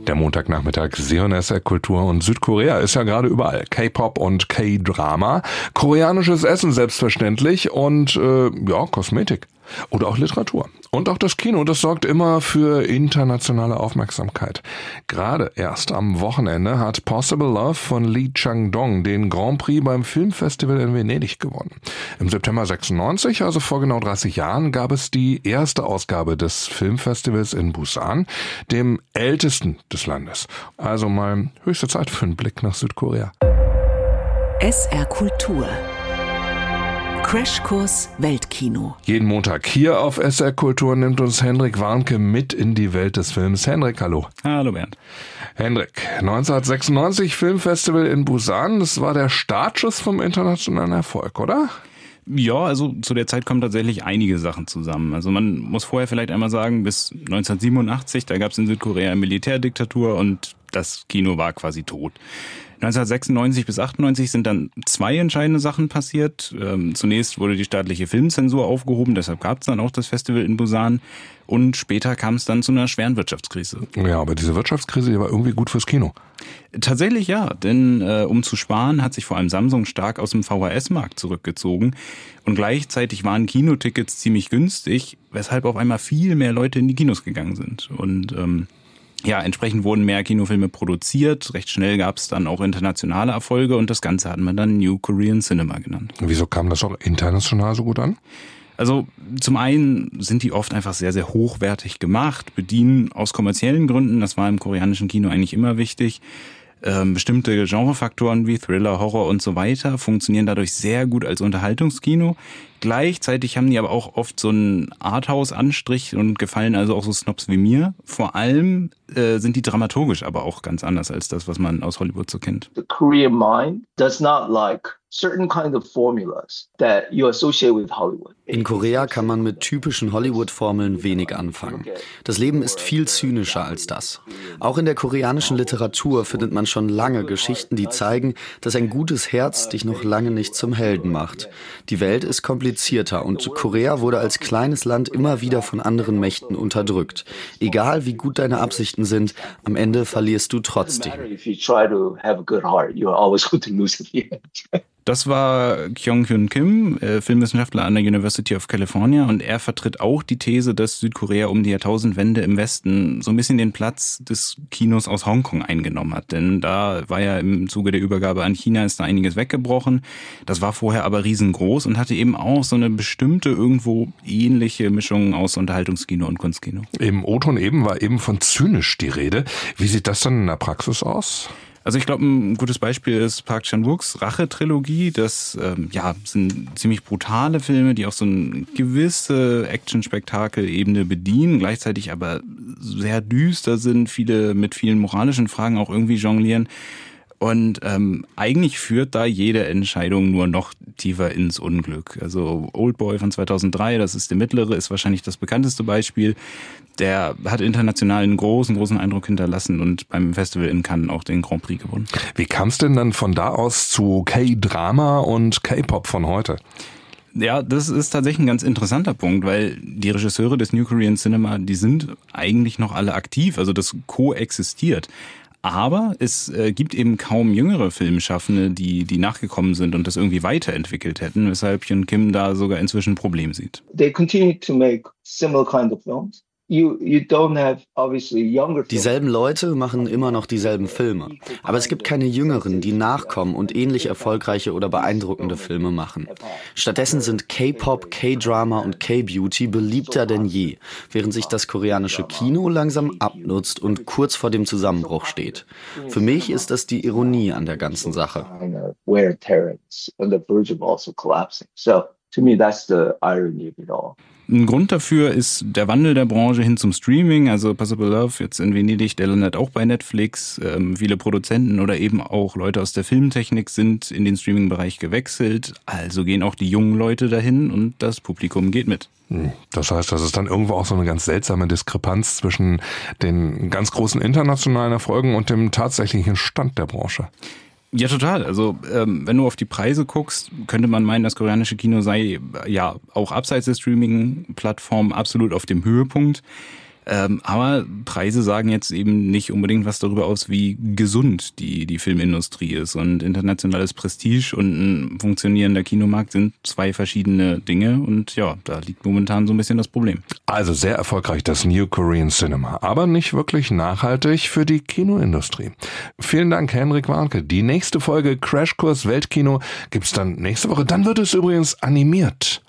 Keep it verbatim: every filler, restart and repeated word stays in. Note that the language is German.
Der Montagnachmittag Sie hören S R Kultur und Südkorea ist ja gerade überall. K-Pop und K-Drama, koreanisches Essen selbstverständlich und äh, ja, Kosmetik. Oder auch Literatur. Und auch das Kino, das sorgt immer für internationale Aufmerksamkeit. Gerade erst am Wochenende hat Possible Love von Lee Chang-dong den Grand Prix beim Filmfestival in Venedig gewonnen. Im September sechsundneunzig, also vor genau dreißig Jahren, gab es die erste Ausgabe des Filmfestivals in Busan, dem ältesten des Landes. Also mal höchste Zeit für einen Blick nach Südkorea. S R Kultur. Crashkurs Weltkino. Jeden Montag hier auf S R Kultur nimmt uns Hendrik Warnke mit in die Welt des Films. Hendrik, hallo. Hallo Bernd. Hendrik, neunzehnhundertsechsundneunzig Filmfestival in Busan, das war der Startschuss vom internationalen Erfolg, oder? Ja, also zu der Zeit kommen tatsächlich einige Sachen zusammen. Also man muss vorher vielleicht einmal sagen, bis neunzehnhundertsiebenundachtzig, da gab es in Südkorea eine Militärdiktatur und das Kino war quasi tot. neunzehnhundertsechsundneunzig bis achtundneunzig sind dann zwei entscheidende Sachen passiert. Ähm, zunächst wurde die staatliche Filmzensur aufgehoben, deshalb gab es dann auch das Festival in Busan. Und später kam es dann zu einer schweren Wirtschaftskrise. Ja, aber diese Wirtschaftskrise, die war irgendwie gut fürs Kino. Tatsächlich ja, denn äh, um zu sparen, hat sich vor allem Samsung stark aus dem V H S-Markt zurückgezogen. Und gleichzeitig waren Kinotickets ziemlich günstig, weshalb auf einmal viel mehr Leute in die Kinos gegangen sind. Und ähm, ja, entsprechend wurden mehr Kinofilme produziert. Recht schnell gab es dann auch internationale Erfolge und das Ganze hat man dann New Korean Cinema genannt. Wieso kam das auch international so gut an? Also zum einen sind die oft einfach sehr, sehr hochwertig gemacht, bedienen aus kommerziellen Gründen, das war im koreanischen Kino eigentlich immer wichtig. Ähm, bestimmte Genrefaktoren wie Thriller, Horror und so weiter funktionieren dadurch sehr gut als Unterhaltungskino. Gleichzeitig haben die aber auch oft so einen Arthouse-Anstrich und gefallen also auch so Snobs wie mir. Vor allem äh, sind die dramaturgisch aber auch ganz anders als das, was man aus Hollywood so kennt. The Korean mind does not like certain kind of formulas that you associate with Hollywood. In Korea kann man mit typischen Hollywood-Formeln wenig anfangen. Das Leben ist viel zynischer als das. Auch in der koreanischen Literatur findet man schon lange Geschichten, die zeigen, dass ein gutes Herz dich noch lange nicht zum Helden macht. Die Welt ist komplizierter und Korea wurde als kleines Land immer wieder von anderen Mächten unterdrückt. Egal wie gut deine Absichten sind, am Ende verlierst du trotzdem. Das war Kyung-Hyun Kim, äh, Filmwissenschaftler an der University of California, und er vertritt auch die These, dass Südkorea um die Jahrtausendwende im Westen so ein bisschen den Platz des Kinos aus Hongkong eingenommen hat. Denn da war ja im Zuge der Übergabe an China ist da einiges weggebrochen. Das war vorher aber riesengroß und hatte eben auch so eine bestimmte, irgendwo ähnliche Mischung aus Unterhaltungskino und Kunstkino. Im O-Ton eben war eben von zynisch die Rede. Wie sieht das dann in der Praxis aus? Also ich glaube, ein gutes Beispiel ist Park Chan-wooks Rache-Trilogie. Das ähm, ja, sind ziemlich brutale Filme, die auch so eine gewisse Action-Spektakel-Ebene bedienen, gleichzeitig aber sehr düster sind, viele mit vielen moralischen Fragen auch irgendwie jonglieren. Und ähm, eigentlich führt da jede Entscheidung nur noch tiefer ins Unglück. Also Oldboy von zweitausenddrei, das ist der mittlere, ist wahrscheinlich das bekannteste Beispiel. Der hat international einen großen, großen Eindruck hinterlassen und beim Festival in Cannes auch den Grand Prix gewonnen. Wie kam es denn dann von da aus zu K-Drama und K-Pop von heute? Ja, das ist tatsächlich ein ganz interessanter Punkt, weil die Regisseure des New Korean Cinema, die sind eigentlich noch alle aktiv, also das koexistiert. Aber es äh, gibt eben kaum jüngere Filmschaffende, die die nachgekommen sind und das irgendwie weiterentwickelt hätten, weshalb Hyun Kim da sogar inzwischen ein Problem sieht. They continue to make similar kind of films. You, you don't have obviously younger films. Dieselben Leute machen immer noch dieselben Filme. Aber es gibt keine Jüngeren, die nachkommen und ähnlich erfolgreiche oder beeindruckende Filme machen. Stattdessen sind K-Pop, K-Drama und K-Beauty beliebter denn je, während sich das koreanische Kino langsam abnutzt und kurz vor dem Zusammenbruch steht. Für mich ist das die Ironie an der ganzen Sache. To me, that's the irony of it all. Ein Grund dafür ist der Wandel der Branche hin zum Streaming. Also Possible Love jetzt in Venedig, der landet auch bei Netflix. Ähm, viele Produzenten oder eben auch Leute aus der Filmtechnik sind in den Streaming-Bereich gewechselt. Also gehen auch die jungen Leute dahin und das Publikum geht mit. Das heißt, das ist dann irgendwo auch so eine ganz seltsame Diskrepanz zwischen den ganz großen internationalen Erfolgen und dem tatsächlichen Stand der Branche. Ja, total. Also ähm, wenn du auf die Preise guckst, könnte man meinen, das koreanische Kino sei ja auch abseits der Streaming-Plattform absolut auf dem Höhepunkt. Ähm, aber Preise sagen jetzt eben nicht unbedingt was darüber aus, wie gesund die, die Filmindustrie ist. Und internationales Prestige und ein funktionierender Kinomarkt sind zwei verschiedene Dinge. Und ja, da liegt momentan so ein bisschen das Problem. Also sehr erfolgreich das New Korean Cinema, aber nicht wirklich nachhaltig für die Kinoindustrie. Vielen Dank, Henrik Warnke. Die nächste Folge Crashkurs Weltkino gibt's dann nächste Woche. Dann wird es übrigens animiert.